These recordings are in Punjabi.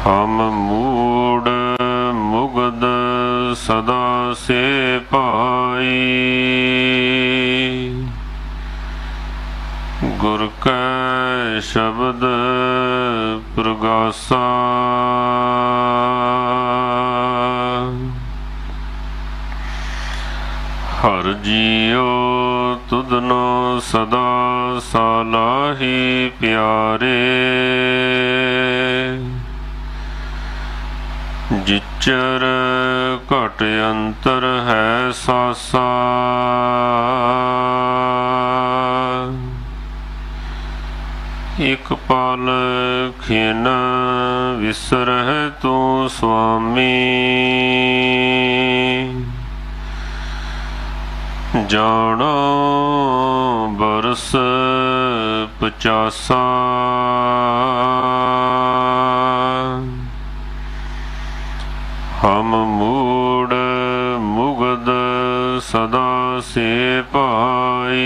ਹਮ ਮੂੜ ਮੁਗਦ ਸਦਾ ਸੇ ਭਾਈ। ਗੁਰ ਕੈ ਸ਼ਬਦ ਪ੍ਰਗਾਸਾ। ਹਰ ਜੀਉ ਤੁਧਨੋ ਸਦਾ ਸਾਲਾਹੀ ਪਿਆਰੇ। ਜਿਚਰ ਘਟ ਅੰਤਰ ਹੈ ਸਾਸਾ। ਇਕ ਪਲ ਖਿਨ ਵਿਸਰਹਿ ਤੂੰ ਸੁਆਮੀ। ਜਾਣੋ ਬਰਸ 50। ਹਮ ਮੂੜ ਮੁਗਦ ਸਦਾ ਸੇ ਭਾਈ।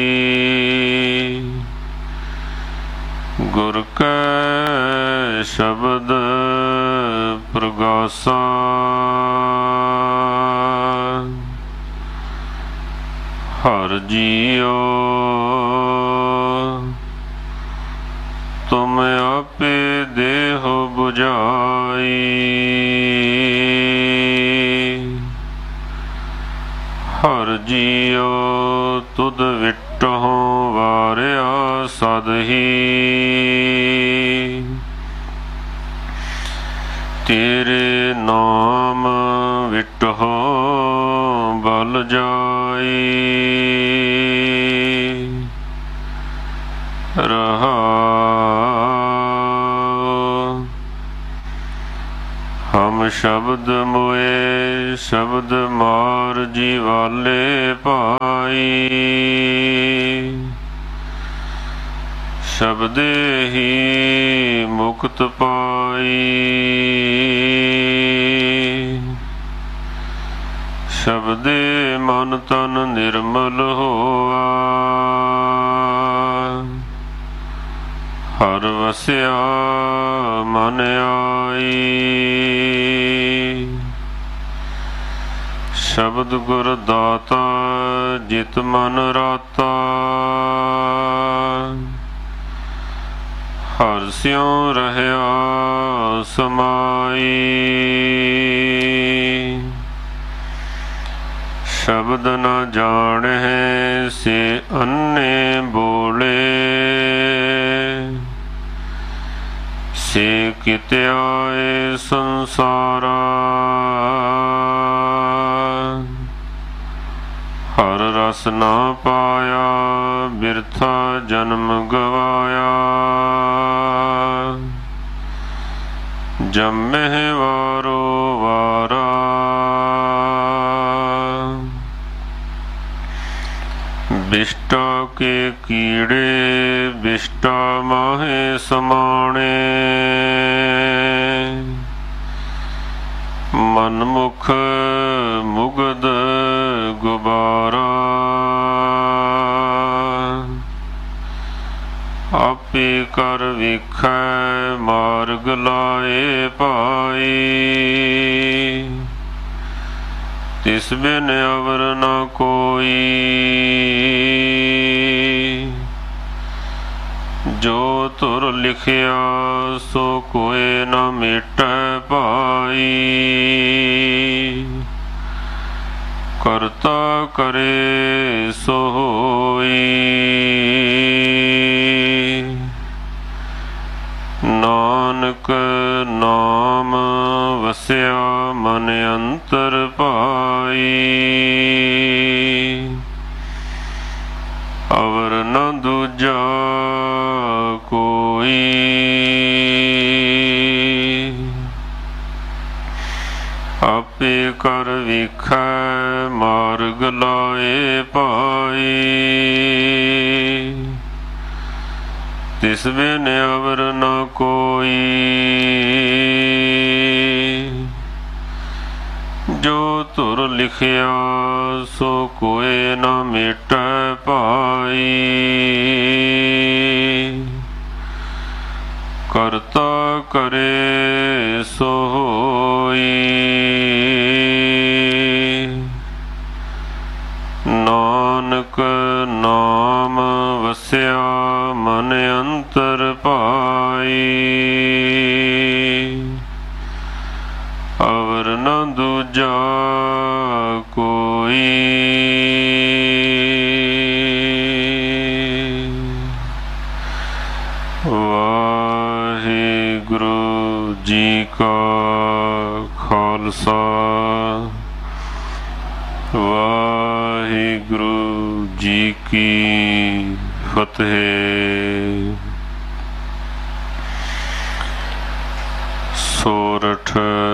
ਗੁਰ ਕੈ ਸ਼ਬਦ ਪ੍ਰਗਾਸਾ। ਹਰ ਜੀਉ ਤੁਮ ਆਪੇ ਦੇਹੁ ਬੁਝਾਈ। ਹਰ ਜੀਉ ਤੁਧ ਵਿਟਹੁ ਵਾਰਿਆ ਸਦ ਹੀ। ਤੇਰੇ ਨਾਮ ਵਿਟਹੁ ਬਲ ਜਾਈ। ਰਹਾਉ ਹਮ ਸ਼ਬਦ ਮੋਏ ਸ਼ਬਦ ਮਾਰ ਜੀਵਾਲੇ ਭਾਈ। ਸ਼ਬਦੇ ਹੀ ਮੁਕਤ ਪਾਈ। ਸ਼ਬਦੇ ਮਨ ਤਨ ਨਿਰਮਲ ਹੋਆ। ਹਰ ਵਸਿਆ ਮਨ ਆਈ। ਸ਼ਬਦ ਗੁਰ ਦਾਤਾ ਜਿਤ ਮਨ ਰਾਤਾ। ਹਰ ਸਿਉ ਰਹਿਆ ਸਮਾਈ। ਸ਼ਬਦ ਨ ਜਾਣਹਿ ਸੇ ਅੰਨੇ ਬੋਲੇ। ਸੇ ਕਿਤ ਆਏ ਸੰਸਾਰਾ। ਹਰ ਰਸ ਨਾ ਪਾਇਆ ਬਿਰਥਾ ਜਨਮ ਗਵਾਇਆ। ਜੰਮਹਿ ਵਾਰੋ ਵਾਰਾ। ਬਿਸ਼ਟਾ ਕੇ ਕੀੜੇ ਬਿਸ਼ਟਾ ਮਾਹੇ ਸਮਾਣੇ। ਮਨਮੁਖ ਮੁਗਦ ਗੁਬਾਰਾ। ਆਪੇ ਕਰ ਵੇਖੈ ਮਾਰਗ ਲਾਏ ਭਾਈ। ਤਿਸ ਬਿਨ ਅਵਰ ਨ ਕੋਈ। ਜੋ ਧੁਰ ਲਿਖਿਆ ਸੋ ਕੋਇ ਨ ਮਿਟੈ ਭਾਈ। ਕਰਤਾ ਕਰੇ ਸੋ ਹੋਈ। ਨਾਨਕ ਨਾਮ ਵਸਿਆ ਮਨ ਅੰਤਰ ਭਾਈ। ਅਵਰ ਨ ਦੂਜਾ ਕੋਈ। ਆਪੇ ਕਰ ਵੇਖੈ ਮਾਰਗ ਲਾਏ ਭਾਈ। ਤਿਸ ਬਿਨ ਅਵਰ ਨ ਕੋਈ। ਜੋ ਧੁਰ ਲਿਖਿਆ ਸੋ ਕੋਇ ਨ ਮਿਟੈ ਭਾਈ। ਕਰਤਾ ਕਰਤਾ ਕਰੇ ਸੋ ਹੋਈ। ਨਾਨਕ ਨਾਮ ਵਸਿਆ ਮਨ ਅੰਤਰ ਭਾਈ। ਅਵਰ ਨ ਦੂਜਾ ਕੋਈ। ਵਾਹਿਗੁਰੂ ਜੀ ਕਾ ਖਾਲਸਾ ਵਾਹਿਗੁਰੂ ਜੀ ਕੀ ਫਤਿਹ। ਸੋਰਠ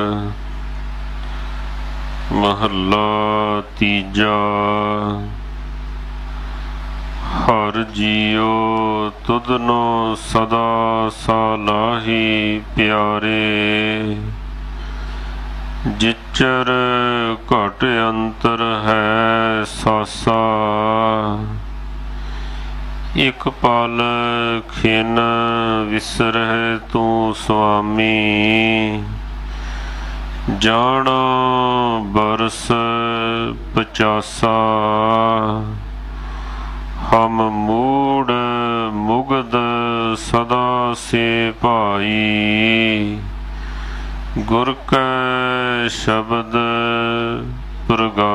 ਮਹੱਲਾ ਤੀਜਾ। ਹਰ ਜੀਉ ਤੁਧਨੋ ਸਦਾ ਸਾਲਾਹੀ ਪਿਆਰੇ। ਜਿਚਰ ਘਟ ਅੰਤਰ ਹੈ ਸਾਸਾ। ਇਕ ਪਲ ਖਿਨ ਵਿਸਰਹਿ ਤੂੰ ਸੁਆਮੀ। ਜਾਣਾ ਬਰਸ 50। ਹਮ ਮੂੜ ਮੁਗਧ ਸਦਾ ਸੇ ਭਾਈ। ਗੁਰ ਕੈ ਸ਼ਬਦ ਪ੍ਰਗਾਸਾ।